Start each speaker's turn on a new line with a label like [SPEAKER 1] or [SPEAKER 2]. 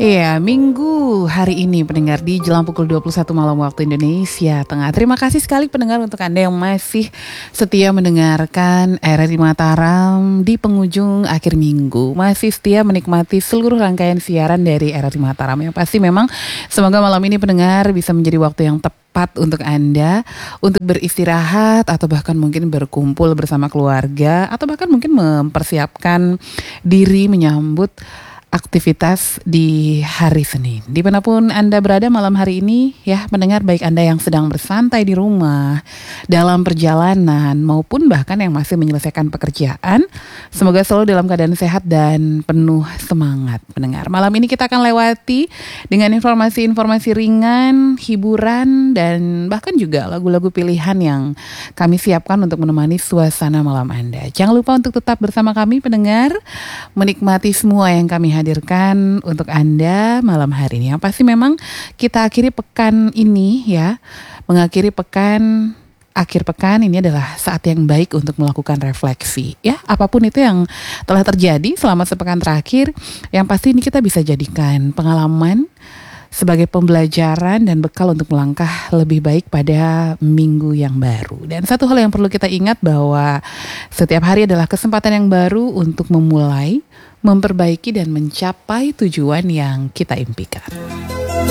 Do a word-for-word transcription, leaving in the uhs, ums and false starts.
[SPEAKER 1] Iya, Minggu hari ini pendengar di jelang pukul dua puluh satu malam waktu Indonesia Tengah. Terima kasih sekali pendengar untuk Anda yang masih setia mendengarkan R R I Mataram di penghujung akhir minggu. Masih setia menikmati seluruh rangkaian siaran dari R R I Mataram. Yang pasti memang semoga malam ini pendengar bisa menjadi waktu yang tepat untuk Anda untuk beristirahat atau bahkan mungkin berkumpul bersama keluarga atau bahkan mungkin mempersiapkan diri menyambut aktivitas di hari Senin. Dimanapun Anda berada malam hari ini ya, mendengar baik Anda yang sedang bersantai di rumah, dalam perjalanan, maupun bahkan yang masih menyelesaikan pekerjaan. Semoga selalu dalam keadaan sehat dan penuh semangat pendengar. Malam ini kita akan lewati dengan informasi-informasi ringan, hiburan, dan bahkan juga lagu-lagu pilihan yang kami siapkan untuk menemani suasana malam Anda. Jangan lupa untuk tetap bersama kami pendengar, menikmati semua yang kami hadirkan hadirkan untuk Anda malam hari ini. Yang pasti memang kita akhiri pekan ini ya, mengakhiri pekan, akhir pekan ini adalah saat yang baik untuk melakukan refleksi ya. Apapun itu yang telah terjadi selama sepekan terakhir, yang pasti ini kita bisa jadikan pengalaman sebagai pembelajaran dan bekal untuk melangkah lebih baik pada minggu yang baru. Dan satu hal yang perlu kita ingat bahwa setiap hari adalah kesempatan yang baru untuk memulai, memperbaiki dan mencapai tujuan yang kita impikan.